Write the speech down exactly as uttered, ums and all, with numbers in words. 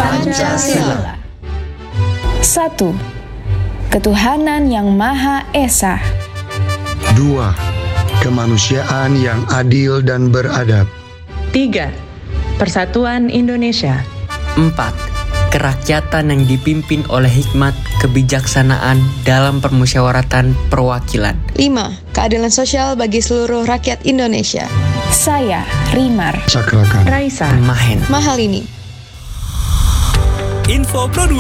Pancasila. Satu, ketuhanan yang Maha Esa. Dua, kemanusiaan yang adil dan beradab. Tiga, persatuan Indonesia. Empat, kerakyatan yang dipimpin oleh hikmat kebijaksanaan dalam permusyawaratan perwakilan. Lima, keadilan sosial bagi seluruh rakyat Indonesia. Saya, Rimar. Cakrakan. Raisa. Mahen. Mahal ini. Info Pro dua